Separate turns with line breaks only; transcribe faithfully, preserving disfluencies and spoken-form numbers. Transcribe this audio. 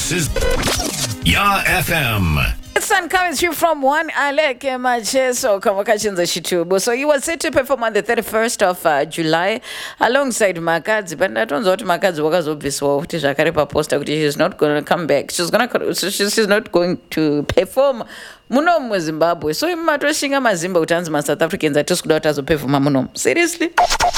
This is Ya F M.
Sun coming through from one Alec Macheso Kamakachinza Shitubu. So he was set to perform on the thirty-first of uh, July alongside Makadzi. But I don't know what Makadzi was obviously kuti zvakarepa poster kuti she's not going to come back. She's going to she's not going to perform muno muZimbabwe. So imatoshinga mazimba utanzi ma South Africans atisikuda kuti azoperforma muno. Seriously?